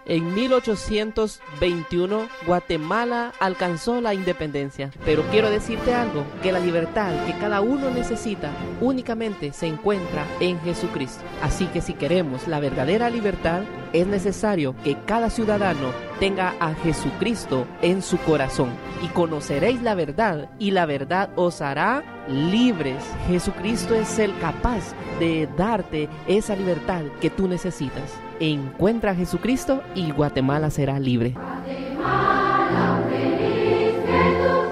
En 1821, Guatemala alcanzó la independencia. Pero quiero decirte algo, que la libertad que cada uno necesita únicamente se encuentra en Jesucristo. Así que si queremos la verdadera libertad, es necesario que cada ciudadano tenga a Jesucristo en su corazón. Y conoceréis la verdad, y la verdad os hará libres. Jesucristo es el capaz de darte esa libertad que tú necesitas. Encuentra a Jesucristo y Guatemala será libre. Guatemala, feliz que tú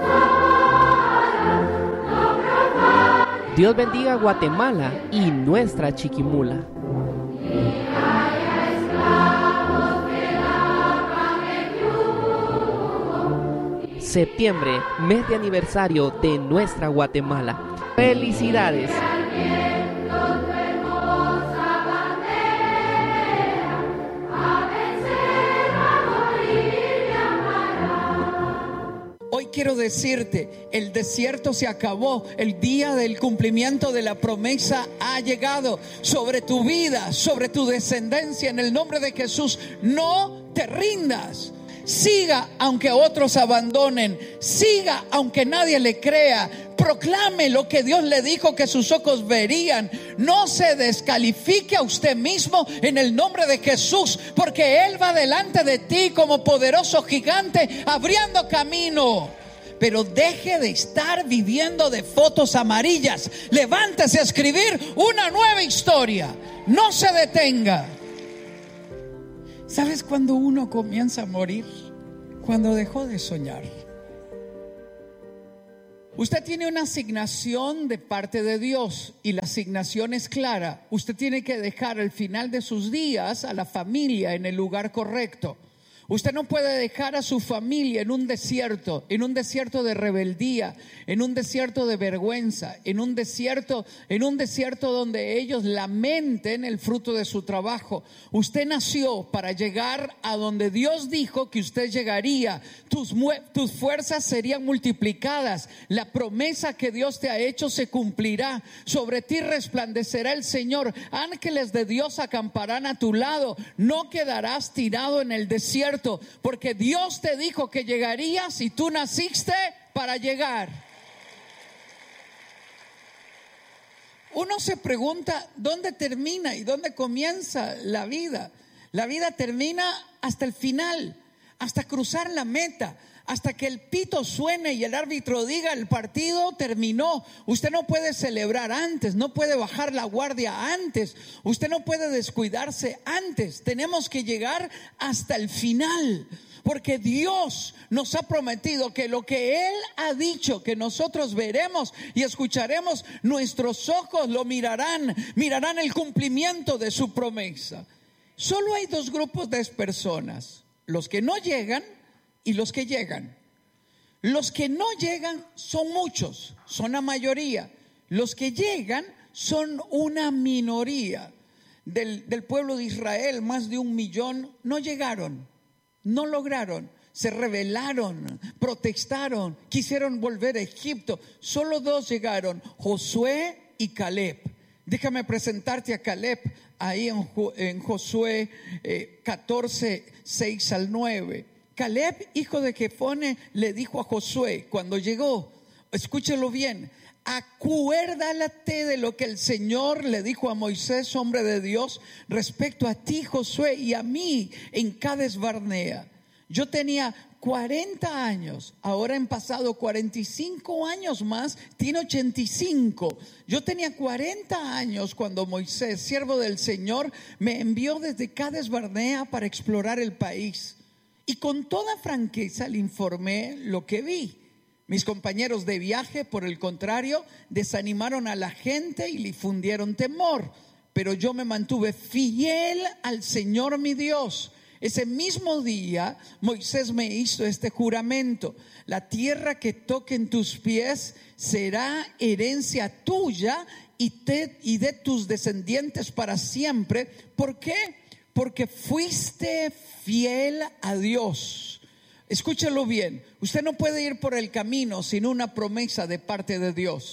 harás, Dios bendiga a Guatemala y nuestra Chiquimula. Septiembre, mes de aniversario de nuestra Guatemala. ¡Felicidades! Hoy quiero decirte, el desierto se acabó, el día del cumplimiento de la promesa ha llegado sobre tu vida, sobre tu descendencia. En el nombre de Jesús, no te rindas. Siga aunque otros abandonen, siga aunque nadie le crea, proclame lo que Dios le dijo que sus ojos verían. No se descalifique a usted mismo en el nombre de Jesús, porque Él va delante de ti como poderoso gigante abriendo camino. Pero deje de estar viviendo de fotos amarillas. Levántese a escribir una nueva historia. No se detenga. ¿Sabes cuándo uno comienza a morir? Cuando dejó de soñar. Usted tiene una asignación de parte de Dios y la asignación es clara. Usted tiene que dejar al final de sus días a la familia en el lugar correcto. Usted no puede dejar a su familia en un desierto de rebeldía, en un desierto de vergüenza, en un desierto donde ellos lamenten el fruto de su trabajo. Usted nació para llegar a donde Dios dijo que usted llegaría. Tus fuerzas serían multiplicadas. La promesa que Dios te ha hecho se cumplirá. Sobre ti resplandecerá el Señor. Ángeles de Dios acamparán a tu lado. No quedarás tirado en el desierto, porque Dios te dijo que llegarías y tú naciste para llegar. Uno se pregunta dónde termina y dónde comienza la vida. La vida termina hasta el final, hasta cruzar la meta, hasta que el pito suene y el árbitro diga el partido terminó. Usted no puede celebrar antes, no puede bajar la guardia antes, usted no puede descuidarse antes. Tenemos que llegar hasta el final, porque Dios nos ha prometido que lo que Él ha dicho que nosotros veremos y escucharemos, nuestros ojos lo mirarán el cumplimiento de su promesa. Solo hay dos grupos de personas: los que no llegan y los que llegan. Los que no llegan son muchos, son la mayoría. Los que llegan son una minoría. Del pueblo de Israel, más de 1 millón no llegaron, no lograron, se rebelaron, protestaron, quisieron volver a Egipto. Solo 2 llegaron, Josué y Caleb. Déjame presentarte a Caleb ahí en Josué 14, 6 al 9. Caleb, hijo de Jefone, le dijo a Josué cuando llegó, escúchelo bien: acuérdate de lo que el Señor le dijo a Moisés, hombre de Dios, respecto a ti, Josué, y a mí en Cades Barnea. Yo tenía 40 años, ahora han pasado 45 años más, tiene 85. Yo tenía 40 años cuando Moisés, siervo del Señor, me envió desde Cades Barnea para explorar el país. Y con toda franqueza le informé lo que vi. Mis compañeros de viaje, por el contrario, desanimaron a la gente y le infundieron temor. Pero yo me mantuve fiel al Señor mi Dios. Ese mismo día Moisés me hizo este juramento: la tierra que toquen tus pies será herencia tuya y de tus descendientes para siempre. ¿Por qué? Porque fuiste fiel a Dios. Escúchalo bien, usted no puede ir por el camino sin una promesa de parte de Dios.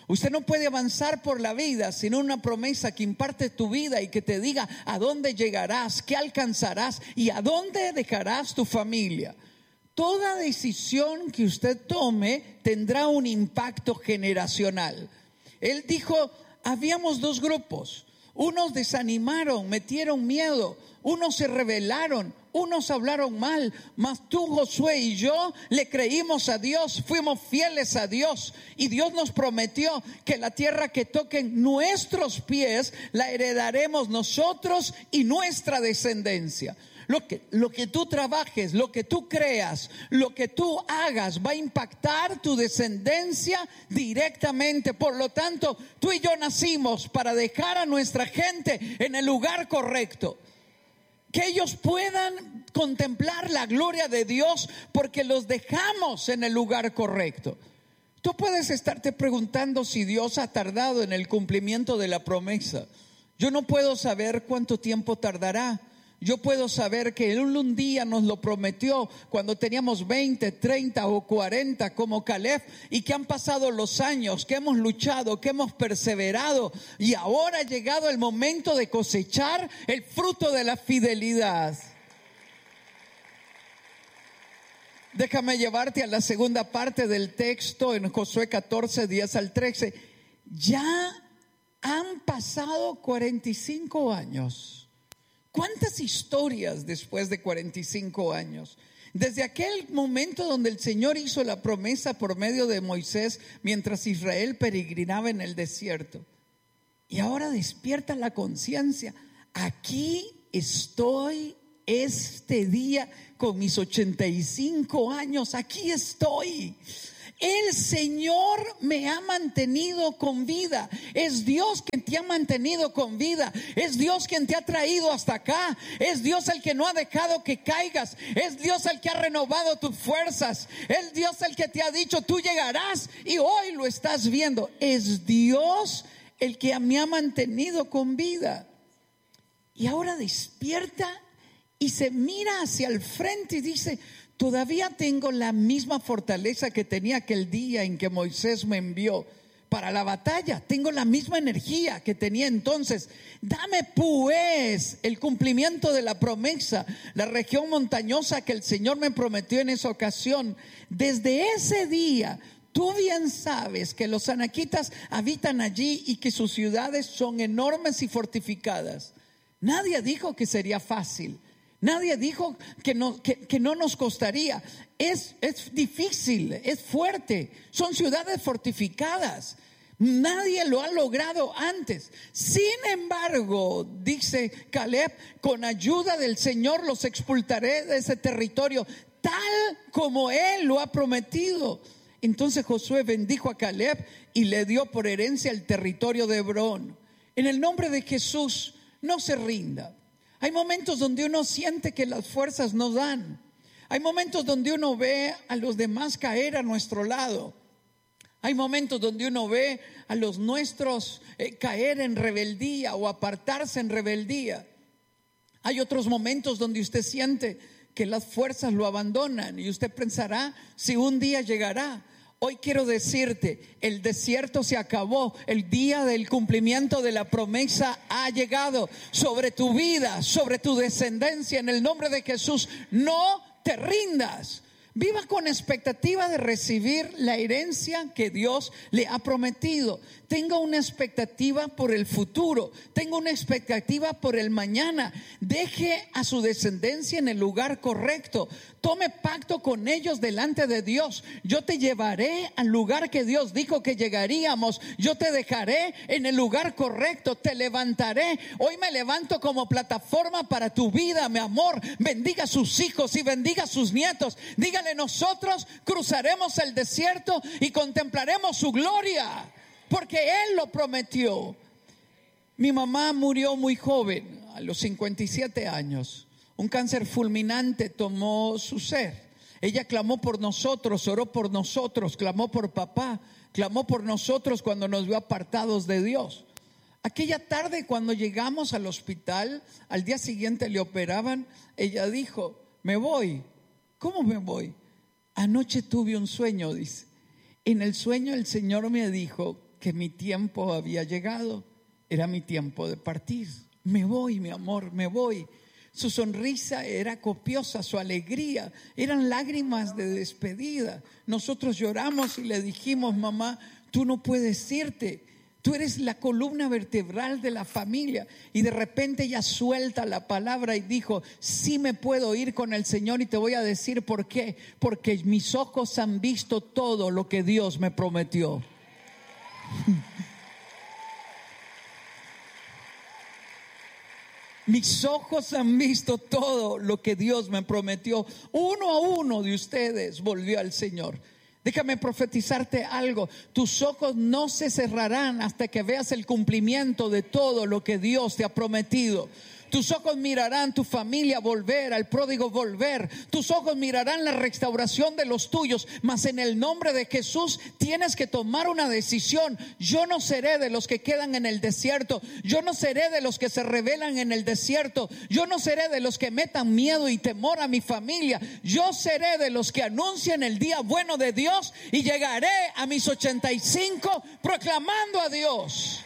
Usted no puede avanzar por la vida sin una promesa que imparte tu vida y que te diga a dónde llegarás, qué alcanzarás y a dónde dejarás tu familia. Toda decisión que usted tome tendrá un impacto generacional. Él dijo, habíamos dos grupos. Unos desanimaron, metieron miedo, unos se rebelaron, unos hablaron mal, mas tú, Josué y yo le creímos a Dios, fuimos fieles a Dios y Dios nos prometió que la tierra que toquen nuestros pies la heredaremos nosotros y nuestra descendencia. Lo que tú trabajes, lo que tú creas, lo que tú hagas va a impactar tu descendencia directamente. Por lo tanto, tú y yo nacimos para dejar a nuestra gente en el lugar correcto. Que ellos puedan contemplar la gloria de Dios porque los dejamos en el lugar correcto. Tú puedes estarte preguntando si Dios ha tardado en el cumplimiento de la promesa. Yo no puedo saber cuánto tiempo tardará. Yo puedo saber que Él un día nos lo prometió cuando teníamos 20, 30 o 40 como Caleb, y que han pasado los años, que hemos luchado, que hemos perseverado y ahora ha llegado el momento de cosechar el fruto de la fidelidad. Déjame llevarte a la segunda parte del texto en Josué 14, 10 al 13. Ya han pasado 45 años. ¿Cuántas historias después de 45 años? Desde aquel momento donde el Señor hizo la promesa por medio de Moisés mientras Israel peregrinaba en el desierto. Y ahora despierta la conciencia. Aquí estoy este día con mis 85 años. Aquí estoy. El Señor me ha mantenido con vida. Es Dios quien te ha mantenido con vida. Es Dios quien te ha traído hasta acá. Es Dios el que no ha dejado que caigas. Es Dios el que ha renovado tus fuerzas. Es Dios el que te ha dicho tú llegarás y hoy lo estás viendo. Es Dios el que me ha mantenido con vida. Y ahora despierta y se mira hacia el frente y dice: todavía tengo la misma fortaleza que tenía aquel día en que Moisés me envió para la batalla. Tengo la misma energía que tenía entonces. Dame pues el cumplimiento de la promesa, la región montañosa que el Señor me prometió en esa ocasión. Desde ese día, tú bien sabes que los anaquitas habitan allí y que sus ciudades son enormes y fortificadas. Nadie dijo que sería fácil. Nadie dijo que no nos costaría. Es difícil, es fuerte. Son ciudades fortificadas. Nadie lo ha logrado antes. Sin embargo, dice Caleb, con ayuda del Señor los expulsaré de ese territorio, tal como Él lo ha prometido. Entonces Josué bendijo a Caleb y le dio por herencia el territorio de Hebrón. En el nombre de Jesús, no se rinda. Hay momentos donde uno siente que las fuerzas no dan. Hay momentos donde uno ve a los demás caer a nuestro lado. Hay momentos donde uno ve a los nuestros caer en rebeldía o apartarse en rebeldía. Hay otros momentos donde usted siente que las fuerzas lo abandonan y usted pensará si un día llegará. Hoy quiero decirte, el desierto se acabó, el día del cumplimiento de la promesa ha llegado sobre tu vida, sobre tu descendencia. En el nombre de Jesús, no te rindas. Viva con expectativa de recibir la herencia que Dios le ha prometido. Tenga una expectativa por el futuro. Tenga una expectativa por el mañana. Deje a su descendencia en el lugar correcto. Tome pacto con ellos delante de Dios. Yo te llevaré al lugar que Dios dijo que llegaríamos. Yo te dejaré en el lugar correcto. Te levantaré. Hoy me levanto como plataforma para tu vida, mi amor. Bendiga a sus hijos y bendiga a sus nietos. Dígale: nosotros cruzaremos el desierto y contemplaremos su gloria, porque Él lo prometió. Mi mamá murió muy joven, a los 57 años. Un cáncer fulminante tomó su ser. Ella clamó por nosotros, oró por nosotros, clamó por papá, clamó por nosotros cuando nos vio apartados de Dios. Aquella tarde, cuando llegamos al hospital, al día siguiente le operaban, ella dijo: me voy. ¿Cómo me voy? Anoche tuve un sueño, dice. En el sueño el Señor me dijo que mi tiempo había llegado. Era mi tiempo de partir. Me voy, mi amor, me voy. Su sonrisa era copiosa, su alegría eran lágrimas de despedida. Nosotros lloramos y le dijimos: mamá, tú no puedes irte. Tú eres la columna vertebral de la familia. Y de repente ella suelta la palabra y dijo: sí me puedo ir con el Señor, y te voy a decir por qué. Porque mis ojos han visto todo lo que Dios me prometió. Mis ojos han visto todo lo que Dios me prometió. Uno a uno de ustedes volvió al Señor. Déjame profetizarte algo. Tus ojos no se cerrarán hasta que veas el cumplimiento de todo lo que Dios te ha prometido. Tus ojos mirarán tu familia volver, al pródigo volver. Tus ojos mirarán la restauración de los tuyos. Mas en el nombre de Jesús tienes que tomar una decisión. Yo no seré de los que quedan en el desierto. Yo no seré de los que se rebelan en el desierto. Yo no seré de los que metan miedo y temor a mi familia. Yo seré de los que anuncien el día bueno de Dios, y llegaré a mis 85 proclamando a Dios.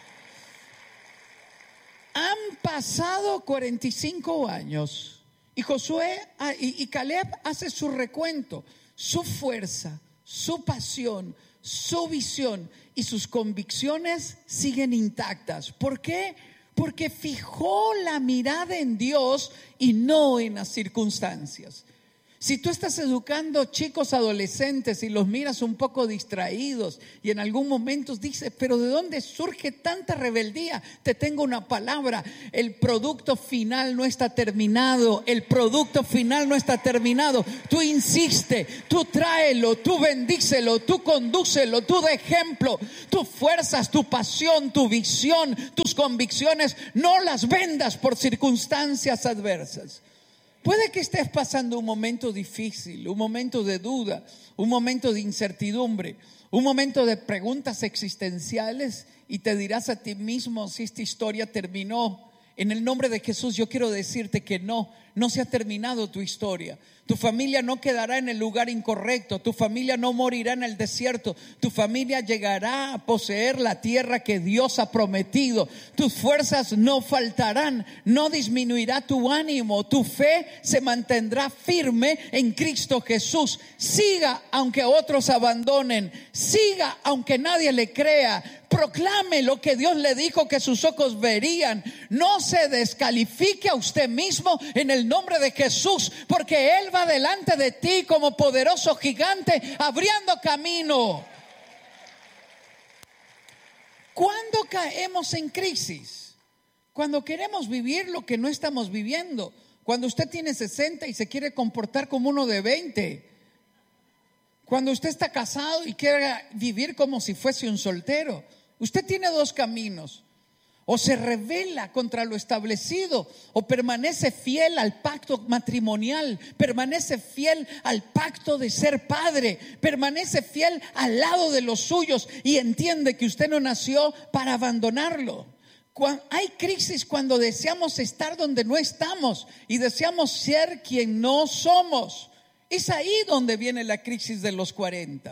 Han pasado 45 años y Josué y Caleb hace su recuento. Su fuerza, su pasión, su visión y sus convicciones siguen intactas. ¿Por qué? Porque fijó la mirada en Dios y no en las circunstancias. Si tú estás educando chicos adolescentes y los miras un poco distraídos y en algún momento dices: pero ¿de dónde surge tanta rebeldía? Te tengo una palabra: el producto final no está terminado. El producto final no está terminado. Tú insiste, tú tráelo, tú bendícelo, tú condúcelo, tú de ejemplo. Tus fuerzas, tu pasión, tu visión, tus convicciones, no las vendas por circunstancias adversas. Puede que estés pasando un momento difícil, un momento de duda, un momento de incertidumbre, un momento de preguntas existenciales, y te dirás a ti mismo si esta historia terminó. En el nombre de Jesús yo quiero decirte que no se ha terminado tu historia. Tu familia no quedará en el lugar incorrecto. Tu familia no morirá en el desierto. Tu familia llegará a poseer la tierra que Dios ha prometido. Tus fuerzas no faltarán. No disminuirá tu ánimo. Tu fe se mantendrá firme en Cristo Jesús. Siga aunque otros abandonen. Siga aunque nadie le crea. Proclame lo que Dios le dijo que sus ojos verían. No se descalifique a usted mismo en el nombre de Jesús, porque Él va delante de ti como poderoso gigante, abriendo camino. ¿Cuándo caemos en crisis? Cuando queremos vivir lo que no estamos viviendo. Cuando usted tiene 60 y se quiere comportar como uno de 20. Cuando usted está casado y quiere vivir como si fuese un soltero. Usted tiene dos caminos: o se rebela contra lo establecido, o permanece fiel al pacto matrimonial, permanece fiel al pacto de ser padre, permanece fiel al lado de los suyos y entiende que usted no nació para abandonarlo. Hay crisis cuando deseamos estar donde no estamos y deseamos ser quien no somos. Es ahí donde viene la crisis de los 40.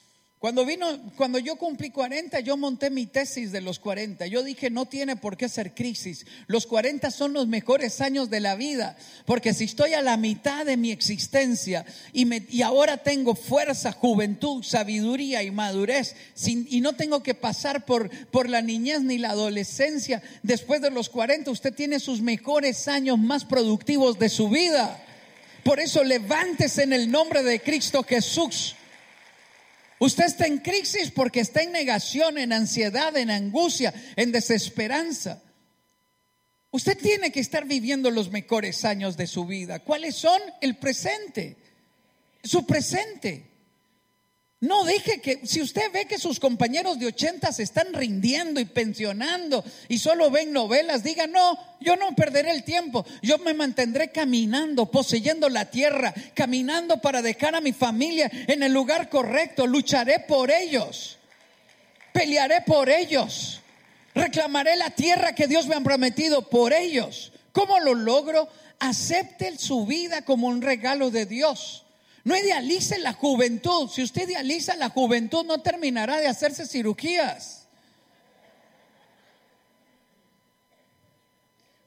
Cuando yo cumplí 40, yo monté mi tesis de los 40. Yo dije: no tiene por qué ser crisis. Los 40 son los mejores años de la vida, porque si estoy a la mitad de mi existencia y ahora tengo fuerza, juventud, sabiduría y madurez, y no tengo que pasar por la niñez ni la adolescencia, después de los 40 usted tiene sus mejores años más productivos de su vida. Por eso levántese en el nombre de Cristo Jesús. Usted está en crisis porque está en negación, en ansiedad, en angustia, en desesperanza. Usted tiene que estar viviendo los mejores años de su vida. ¿Cuáles son? El presente. Su presente. No deje que, si usted ve que sus compañeros de 80 se están rindiendo y pensionando y solo ven novelas, diga: no, yo no perderé el tiempo. Yo me mantendré caminando, poseyendo la tierra, caminando para dejar a mi familia en el lugar correcto. Lucharé por ellos, pelearé por ellos, reclamaré la tierra que Dios me ha prometido por ellos. ¿Cómo lo logro? Acepte su vida como un regalo de Dios. No idealice la juventud. Si usted idealiza la juventud, no terminará de hacerse cirugías.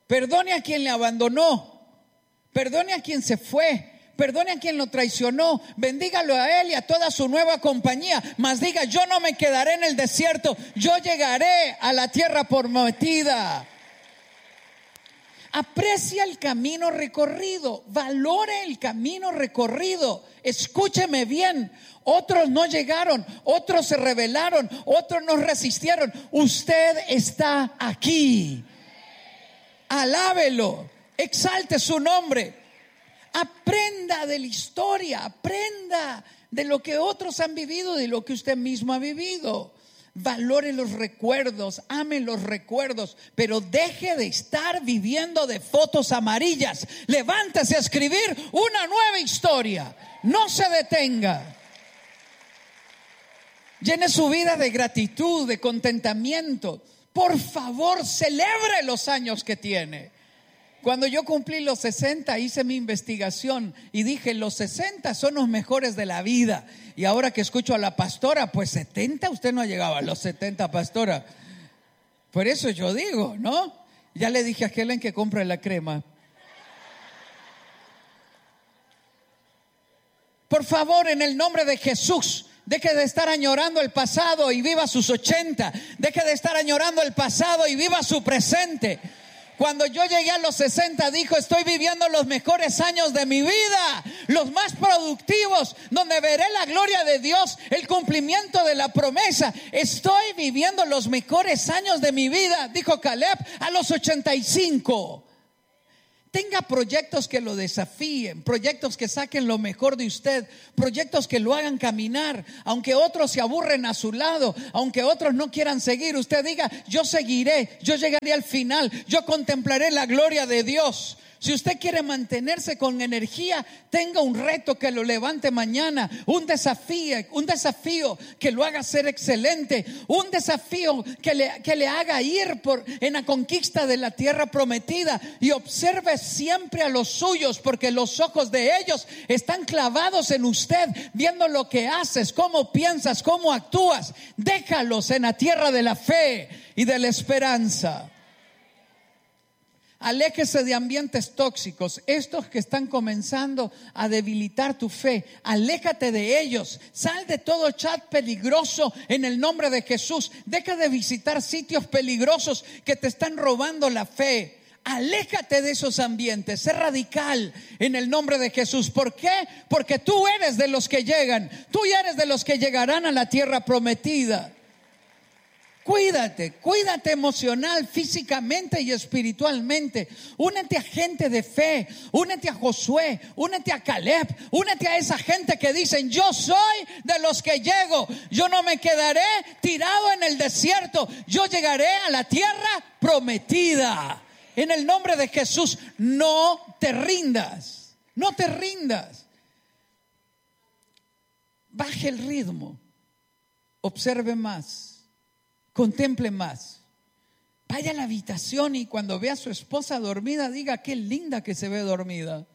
Perdone a quien le abandonó. Perdone a quien se fue. Perdone a quien lo traicionó. Bendígalo a él y a toda su nueva compañía. Mas diga: yo no me quedaré en el desierto. Yo llegaré a la tierra prometida. Aprecia el camino recorrido. Valore el camino recorrido. Escúcheme bien. Otros no llegaron. Otros se rebelaron. Otros nos resistieron. Usted está aquí. Alábelo. Exalte su nombre. Aprenda de la historia. Aprenda de lo que otros han vivido, de lo que usted mismo ha vivido. Valore los recuerdos, ame los recuerdos, pero deje de estar viviendo de fotos amarillas. Levántese a escribir una nueva historia. No se detenga. Llene su vida de gratitud, de contentamiento. Por favor, celebre los años que tiene. Cuando yo cumplí los 60, hice mi investigación y dije: los 60 son los mejores de la vida. Y ahora que escucho a la pastora, pues 70, usted no ha llegado a los 70, pastora. Por eso yo digo, ¿no? Ya le dije a Helen que compre la crema. Por favor, en el nombre de Jesús, deje de estar añorando el pasado y viva sus 80. Deje de estar añorando el pasado y viva su presente. Cuando yo llegué a los 60, dijo: estoy viviendo los mejores años de mi vida, los más productivos, donde veré la gloria de Dios, el cumplimiento de la promesa. Estoy viviendo los mejores años de mi vida, dijo Caleb, a los 85. Tenga proyectos que lo desafíen, proyectos que saquen lo mejor de usted, proyectos que lo hagan caminar. Aunque otros se aburren a su lado, aunque otros no quieran seguir, usted diga: yo seguiré, yo llegaré al final, yo contemplaré la gloria de Dios. Si usted quiere mantenerse con energía, tenga un reto que lo levante mañana, un desafío que lo haga ser excelente, un desafío que le haga ir en la conquista de la tierra prometida. Y observe siempre a los suyos, porque los ojos de ellos están clavados en usted, viendo lo que haces, cómo piensas, cómo actúas. Déjalos en la tierra de la fe y de la esperanza. Aléjese de ambientes tóxicos, estos que están comenzando a debilitar tu fe. Aléjate de ellos. Sal de todo chat peligroso en el nombre de Jesús. Deja de visitar sitios peligrosos que te están robando la fe. Aléjate de esos ambientes. Sé radical en el nombre de Jesús. ¿Por qué? Porque tú eres de los que llegan. Tú eres de los que llegarán a la tierra prometida. Cuídate emocional, físicamente y espiritualmente. Únete a gente de fe, únete a Josué, únete a Caleb, únete a esa gente que dicen: yo soy de los que llego, yo no me quedaré tirado en el desierto, yo llegaré a la tierra prometida. En el nombre de Jesús, no te rindas, no te rindas. Baje el ritmo, observe más. Contemple más. Vaya a la habitación y cuando vea a su esposa dormida, diga: qué linda que se ve dormida.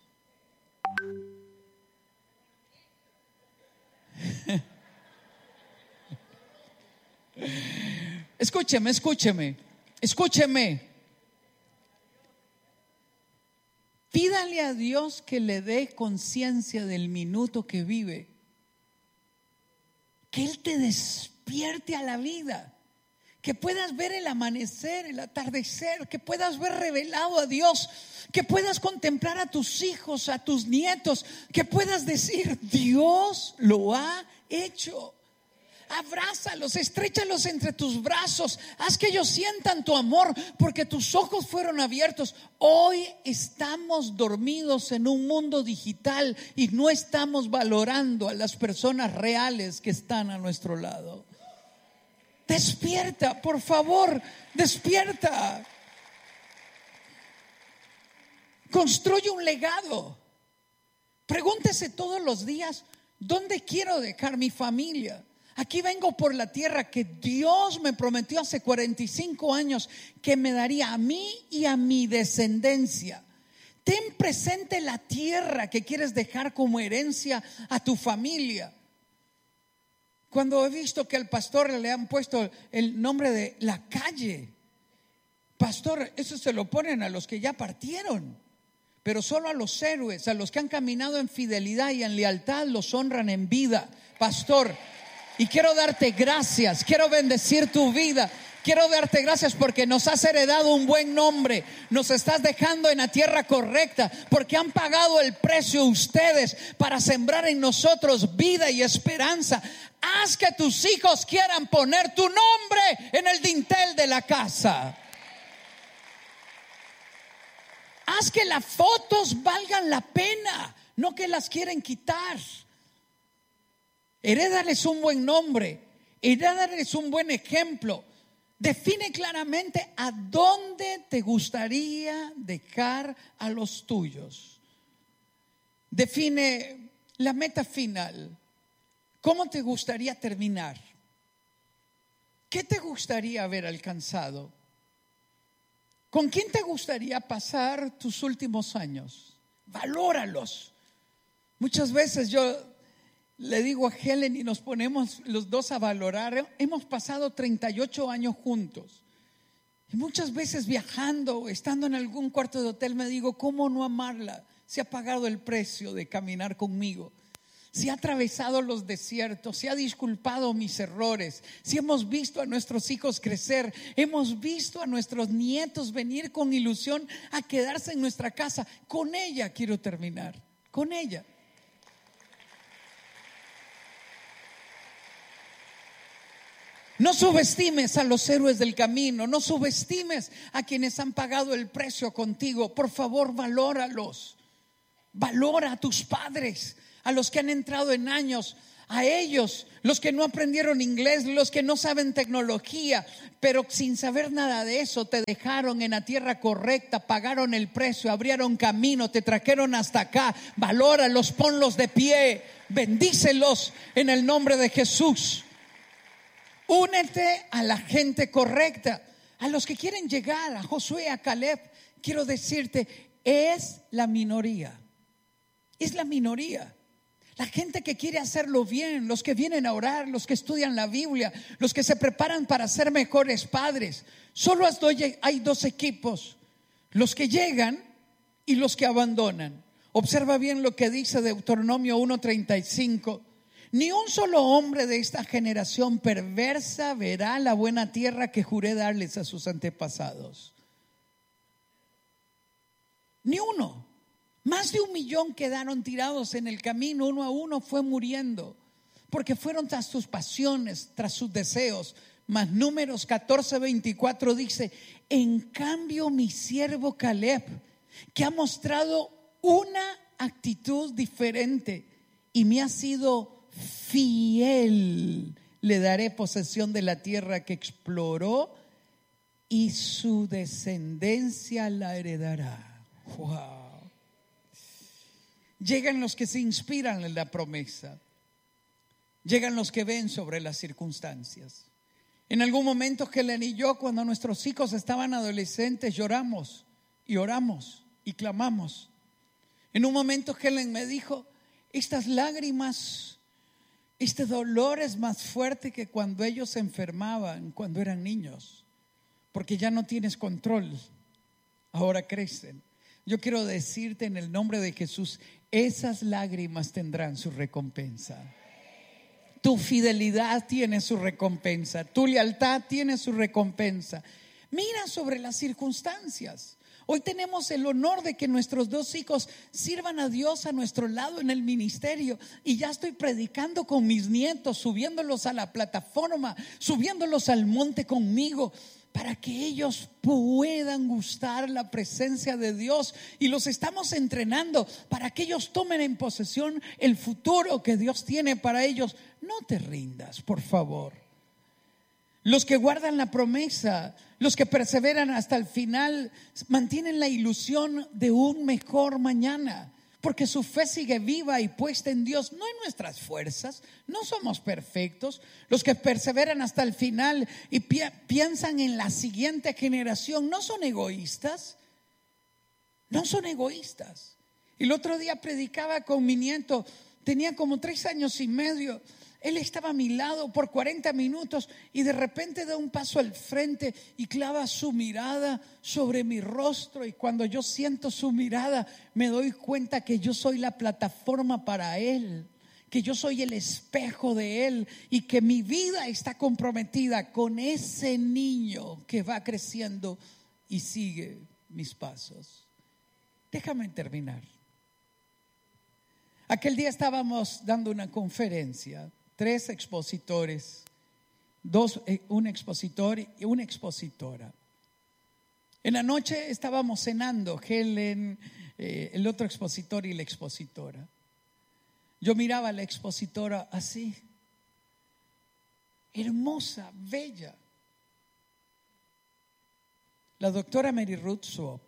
Escúcheme. Pídale a Dios que le dé conciencia del minuto que vive. Que Él te despierte a la vida, que puedas ver el amanecer, el atardecer, que puedas ver revelado a Dios, que puedas contemplar a tus hijos, a tus nietos, que puedas decir: Dios lo ha hecho. Abrázalos, estréchalos entre tus brazos, haz que ellos sientan tu amor, porque tus ojos fueron abiertos. Hoy estamos dormidos en un mundo digital y no estamos valorando a las personas reales que están a nuestro lado. Despierta, por favor, despierta. Construye un legado. Pregúntese todos los días: ¿dónde quiero dejar mi familia? Aquí vengo por la tierra que Dios me prometió hace 45 años que me daría a mí y a mi descendencia. Ten presente la tierra que quieres dejar como herencia a tu familia. Cuando he visto que al pastor le han puesto el nombre de la calle, Pastor, eso se lo ponen a los que ya partieron, pero solo a los héroes, a los que han caminado en fidelidad y en lealtad, los honran en vida. Pastor, y quiero darte gracias, quiero bendecir tu vida. Quiero darte gracias porque nos has heredado un buen nombre. Nos estás dejando en la tierra correcta, porque han pagado el precio ustedes para sembrar en nosotros vida y esperanza. Haz que tus hijos quieran poner tu nombre en el dintel de la casa. Haz que las fotos valgan la pena, no que las quieren quitar. Herédales un buen nombre, herédales un buen ejemplo. Define claramente a dónde te gustaría dejar a los tuyos. Define la meta final. ¿Cómo te gustaría terminar? ¿Qué te gustaría haber alcanzado? ¿Con quién te gustaría pasar tus últimos años? Valóralos. Muchas veces yo le digo a Helen y nos ponemos los dos a valorar. Hemos pasado 38 años juntos. Y muchas veces viajando, estando en algún cuarto de hotel, me digo, ¿cómo no amarla? Se ha pagado el precio de caminar conmigo. Si ha atravesado los desiertos, si ha disculpado mis errores, si hemos visto a nuestros hijos crecer, hemos visto a nuestros nietos venir con ilusión a quedarse en nuestra casa. Con ella quiero terminar, con ella. No subestimes a los héroes del camino, no subestimes a quienes han pagado el precio contigo. Por favor, valóralos. Valora a tus padres, a los que han entrado en años, a ellos, los que no aprendieron inglés, los que no saben tecnología, pero sin saber nada de eso te dejaron en la tierra correcta, pagaron el precio, abrieron camino, te trajeron hasta acá. Valóralos, ponlos de pie, bendícelos en el nombre de Jesús. Únete a la gente correcta, a los que quieren llegar, a Josué, a Caleb. Quiero decirte, es la minoría. Es la minoría. La gente que quiere hacerlo bien, los que vienen a orar, los que estudian la Biblia, los que se preparan para ser mejores padres. Solo hay dos equipos, los que llegan y los que abandonan. Observa bien lo que dice Deuteronomio 1:35. Ni un solo hombre de esta generación perversa verá la buena tierra que juré darles a sus antepasados. Ni uno. Más de 1 millón quedaron tirados en el camino, uno a uno fue muriendo, porque fueron tras sus pasiones, tras sus deseos. Mas Números 14:24 dice: en cambio mi siervo Caleb, que ha mostrado una actitud diferente y me ha sido fiel, le daré posesión de la tierra que exploró y su descendencia la heredará. Wow. Llegan los que se inspiran en la promesa. Llegan los que ven sobre las circunstancias. En algún momento Helen y yo, cuando nuestros hijos estaban adolescentes, lloramos y oramos y clamamos. En un momento Helen me dijo: estas lágrimas, este dolor es más fuerte que cuando ellos se enfermaban, cuando eran niños, porque ya no tienes control, ahora crecen. Yo quiero decirte en el nombre de Jesús, esas lágrimas tendrán su recompensa. Tu fidelidad tiene su recompensa, tu lealtad tiene su recompensa. Mira sobre las circunstancias. Hoy tenemos el honor de que nuestros 2 hijos sirvan a Dios a nuestro lado en el ministerio. Y ya estoy predicando con mis nietos, subiéndolos a la plataforma, subiéndolos al monte conmigo, para que ellos puedan gustar la presencia de Dios. Y los estamos entrenando para que ellos tomen en posesión el futuro que Dios tiene para ellos. No te rindas, por favor. Los que guardan la promesa, los que perseveran hasta el final, mantienen la ilusión de un mejor mañana, porque su fe sigue viva y puesta en Dios, no en nuestras fuerzas. No somos perfectos. Los que perseveran hasta el final y piensan en la siguiente generación no son egoístas. No son egoístas. El otro día predicaba con mi nieto, tenía como 3 años y medio. Él estaba a mi lado por 40 minutos y de repente da un paso al frente y clava su mirada sobre mi rostro, y cuando yo siento su mirada me doy cuenta que yo soy la plataforma para Él, que yo soy el espejo de Él y que mi vida está comprometida con ese niño que va creciendo y sigue mis pasos. Déjame terminar. Aquel día estábamos dando una conferencia, 3 expositores, un expositor y una expositora. En la noche estábamos cenando, Helen, el otro expositor y la expositora. Yo miraba a la expositora así, hermosa, bella. La doctora Mary Ruth Swope.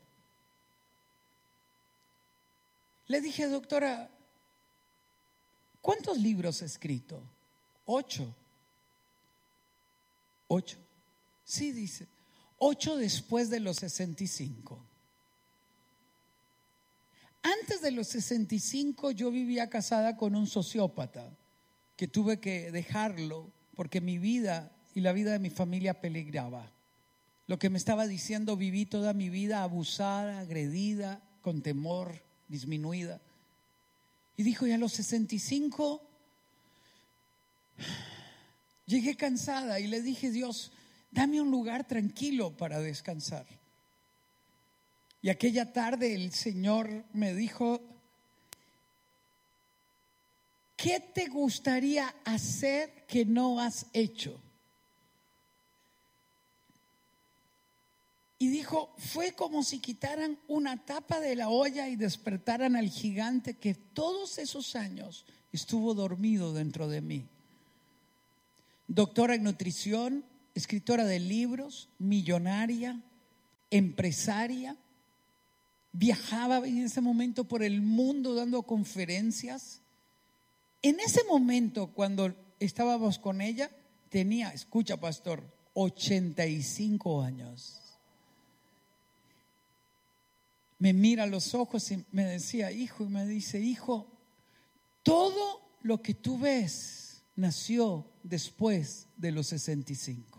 Le dije, doctora, ¿cuántos libros ha escrito? 8. 8. Sí, dice. 8 después de los 65. Antes de los 65 yo vivía casada con un sociópata que tuve que dejarlo porque mi vida y la vida de mi familia peligraba. Lo que me estaba diciendo, viví toda mi vida abusada, agredida, con temor, disminuida. Y dijo, y a los 65 llegué cansada y le dije, Dios, dame un lugar tranquilo para descansar. Y aquella tarde el Señor me dijo, ¿qué te gustaría hacer que no has hecho? Y dijo, fue como si quitaran una tapa de la olla y despertaran al gigante que todos esos años estuvo dormido dentro de mí. Doctora en nutrición, escritora de libros, millonaria, empresaria. Viajaba en ese momento por el mundo dando conferencias. En ese momento, cuando estábamos con ella, tenía, escucha pastor, 85 años. Me mira a los ojos y me decía, hijo, y me dice, hijo, todo lo que tú ves nació después de los 65.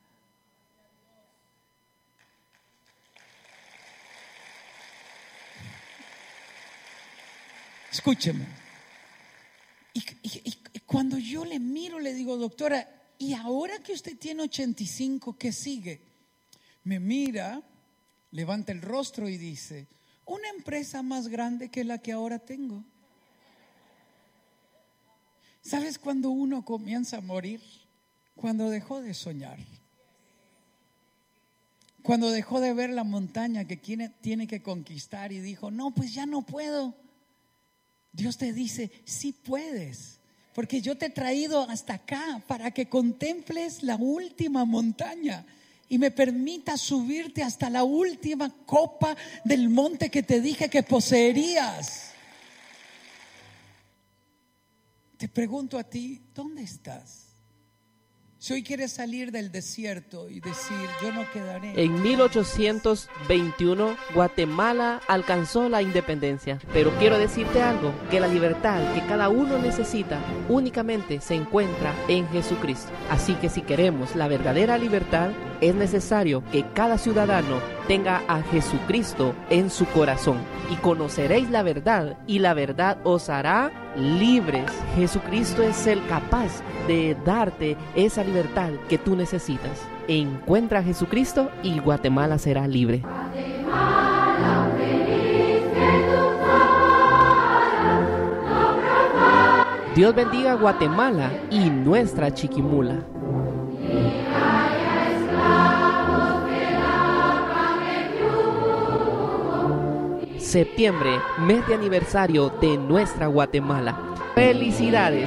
Escúcheme. Y cuando yo le miro, le digo, doctora, ¿y ahora que usted tiene 85, qué sigue? Me mira, levanta el rostro y dice, una empresa más grande que la que ahora tengo. ¿Sabes cuándo uno comienza a morir? Cuando dejó de soñar. Cuando dejó de ver la montaña que tiene que conquistar y dijo, no, pues ya no puedo. Dios te dice, sí puedes, porque yo te he traído hasta acá para que contemples la última montaña y me permita subirte hasta la última copa del monte que te dije que poseerías. Te pregunto a ti, ¿dónde estás? Si hoy quieres salir del desierto y decir, yo no quedaré. En 1821, Guatemala alcanzó la independencia. Pero quiero decirte algo, que la libertad que cada uno necesita únicamente se encuentra en Jesucristo. Así que si queremos la verdadera libertad, es necesario que cada ciudadano tenga a Jesucristo en su corazón. Y conoceréis la verdad, y la verdad os hará libres. Jesucristo es el capaz de darte esa libertad que tú necesitas. Encuentra a Jesucristo y Guatemala será libre. Guatemala, feliz que tú harás, Dios bendiga a Guatemala y nuestra Chiquimula. Septiembre, mes de aniversario de nuestra Guatemala. ¡Felicidades!